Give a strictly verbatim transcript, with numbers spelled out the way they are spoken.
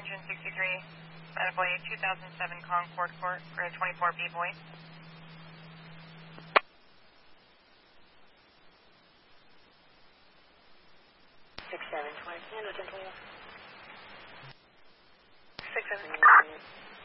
engine sixty-three, medical aid two thousand seven Concord Court for a twenty-four B voice. six seven twenty, Six seven.